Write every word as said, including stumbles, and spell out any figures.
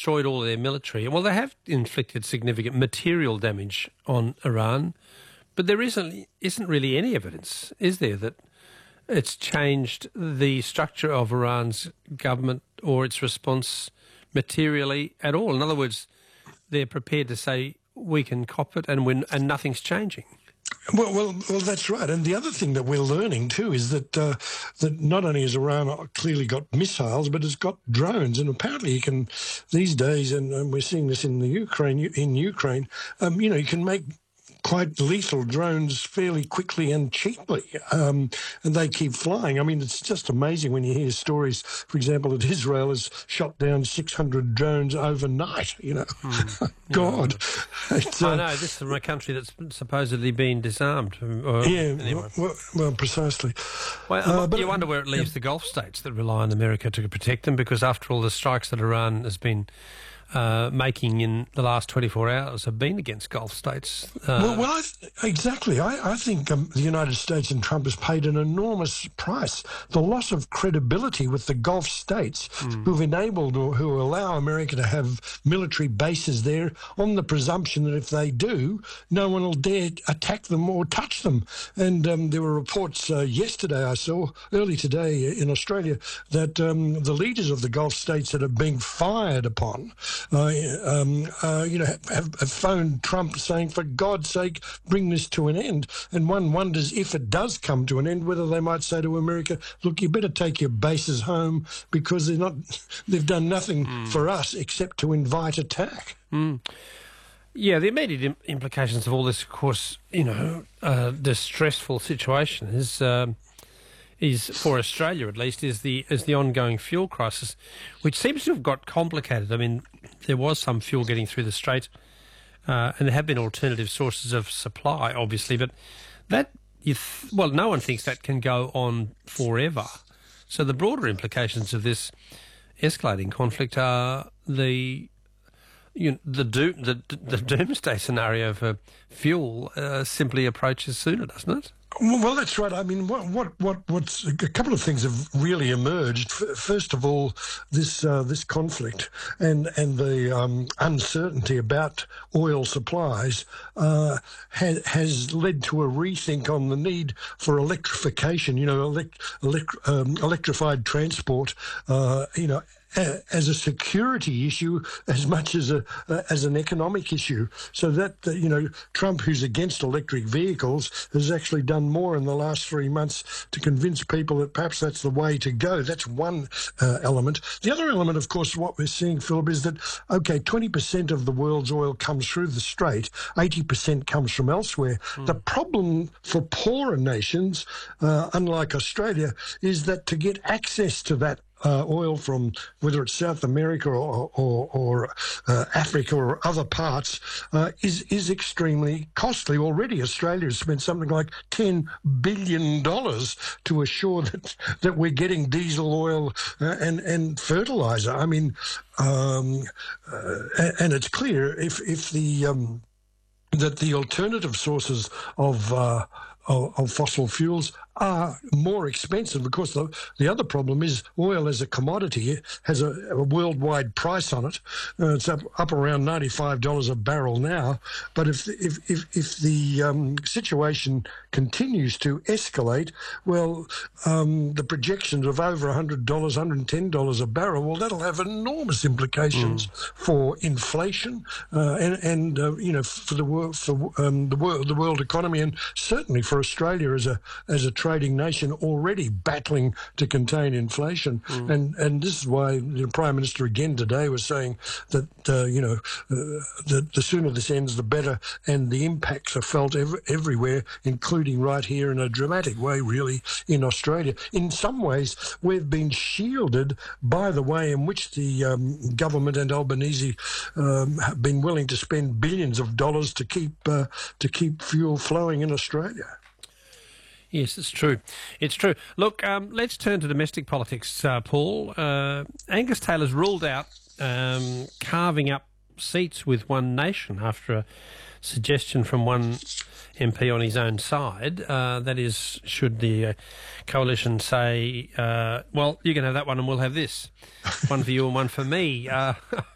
destroyed all their military. Well, they have inflicted significant material damage on Iran, but there isn't isn't really any evidence, is there, that it's changed the structure of Iran's government or its response materially at all. In other words, they're prepared to say we can cop it and when and nothing's changing. Well, well, well, that's right. And the other thing that we're learning too is that uh, that not only has Iran clearly got missiles, but it's got drones. And apparently, you can these days, and, and we're seeing this in the Ukraine. In Ukraine, um, you know, you can make quite lethal drones fairly quickly and cheaply, um, and they keep flying. I mean, it's just amazing when you hear stories, for example, that Israel has shot down six hundred drones overnight, you know. Mm. God. Yeah. It's, uh, I know, this is from a country that's supposedly been disarmed. Or, yeah, anyway. well, well, precisely. Well, uh, but you wonder where it leaves yeah. the Gulf states that rely on America to protect them, because after all, the strikes that Iran has been Uh, making in the last twenty-four hours have been against Gulf states. Uh, well, well I th- exactly. I, I think um, the United States and Trump has paid an enormous price. The loss of credibility with the Gulf states mm. who've enabled or who allow America to have military bases there on the presumption that if they do, no one will dare attack them or touch them. And um, there were reports uh, yesterday, I saw, early today in Australia, that um, the leaders of the Gulf states that are being fired upon Uh, um, uh, you know, have, have phoned Trump saying, for God's sake, bring this to an end. And one wonders if it does come to an end, whether they might say to America, look, you better take your bases home because they're not, they've done nothing mm. for us except to invite attack. Mm. Yeah, the immediate im- implications of all this, of course, you know, uh, the stressful situation is... Um, is for Australia at least is the is the ongoing fuel crisis, which seems to have got complicated. I mean, there was some fuel getting through the strait, uh, and there have been alternative sources of supply, obviously, but that you th- well, no one thinks that can go on forever. So the broader implications of this escalating conflict are the you know, the doom the, the doomsday scenario for fuel uh, simply approaches sooner, doesn't it? Well, that's right. I mean, what, what, what, what's a couple of things have really emerged. First of all, this uh, this conflict and and the um, uncertainty about oil supplies uh, has has led to a rethink on the need for electrification. You know, elect, elect, um, electrified transport. Uh, you know. As a security issue as much as a uh, as an economic issue. So that, uh, you know, Trump, who's against electric vehicles, has actually done more in the last three months to convince people that perhaps that's the way to go. That's one uh, element. The other element, of course, what we're seeing, Philip, is that, OK, twenty percent of the world's oil comes through the Strait, eighty percent comes from elsewhere. Mm. The problem for poorer nations, uh, unlike Australia, is that to get access to that Uh, oil from whether it's South America or, or, or uh, Africa or other parts uh, is is extremely costly. Already Australia has spent something like ten billion dollars to assure that, that we're getting diesel oil uh, and, and fertiliser. I mean, um, uh, and it's clear if, if the um, that the alternative sources of uh, Of, of fossil fuels are more expensive. Of course, the, the other problem is oil as a commodity has a, a worldwide price on it. Uh, it's up, up around ninety-five dollars a barrel now. But if if if, if the um, situation continues to escalate, well, um, the projections of over one hundred dollars, one hundred ten dollars a barrel, well, that'll have enormous implications mm. for inflation uh, and, and uh, you know, for the world, for um, the world, the world economy, and certainly for Australia as a as a trading nation already battling to contain inflation. Mm. And and this is why the Prime Minister again today was saying that uh, you know uh, the, the sooner this ends, the better, and the impacts are felt ev- everywhere, including right here in a dramatic way, really, in Australia. In some ways, we've been shielded by the way in which the um, government and Albanese um, have been willing to spend billions of dollars to keep uh, to keep fuel flowing in Australia. Yes, it's true. It's true. Look, um, let's turn to domestic politics, uh, Paul. Uh, Angus Taylor's ruled out um, carving up seats with One Nation after a suggestion from one M P on his own side. Uh, that is, should the uh, coalition say, uh, well, you can have that one and we'll have this. One for you and one for me. Uh,